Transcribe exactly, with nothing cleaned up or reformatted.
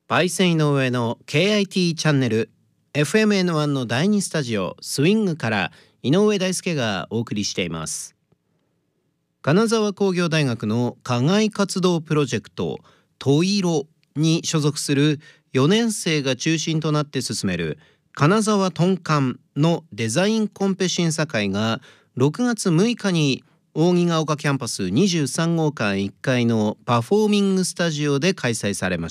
パイセン井上の ケーアイティー チャンネル エフエムエヌワン のだいにスタジオスイングから井上大輔がお送りしています。金沢工業大学の課外活動プロジェクトトイロに所属するよねん生が中心となって進める金沢トンカンのデザインコンペ審査会がろくがつむいかに扇ヶ丘キャンパスにじゅうさんごうかんいっかいのパフォーミングスタジオで開催されました。